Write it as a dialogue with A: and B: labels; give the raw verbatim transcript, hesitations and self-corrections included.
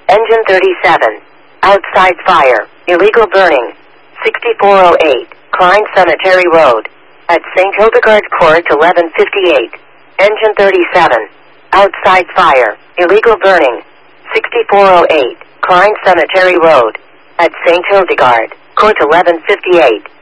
A: Engine thirty-seven. Outside fire. Illegal burning. sixty-four oh eight. Klein Cemetery Road. At Saint Hildegard Court eleven fifty-eight. Engine thirty-seven. Outside fire. Illegal burning. sixty-four oh eight. Klein Cemetery Road. At Saint Hildegard Court eleven fifty-eight.